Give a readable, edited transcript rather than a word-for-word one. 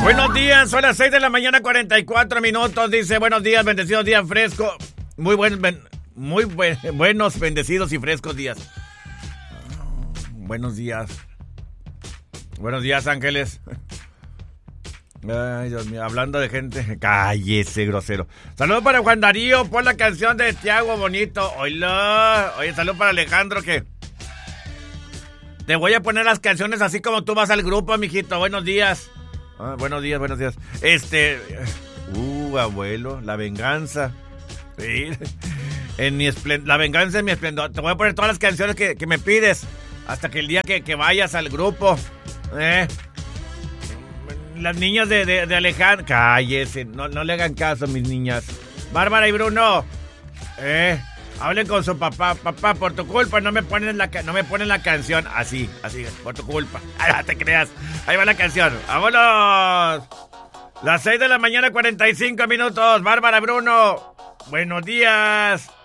Buenos días, son las 6 de la mañana, 44 minutos. Dice, buenos días, bendecidos días, fresco. Buenos, bendecidos y frescos días. Buenos días. Buenos días, ángeles. Ay, Dios mío, hablando de gente. Cállese, grosero. Saludos para Juan Darío por la canción de Tiago Bonito. Hola. Oye, saludos para Alejandro que... Te voy a poner las canciones así como tú vas al grupo, mijito. Buenos días. Buenos días. Abuelo, la venganza. Sí. La venganza en mi esplendor. Te voy a poner todas las canciones que me pides. Hasta que el día que vayas al grupo. Las niñas de Alejandro. Cállese, no le hagan caso a mis niñas. Bárbara y Bruno. Hablen con su papá. Papá, por tu culpa no me ponen la canción. Así, por tu culpa. No te creas. Ahí va la canción. ¡Vámonos! Las 6 de la mañana, 45 minutos. Bárbara, Bruno. Buenos días.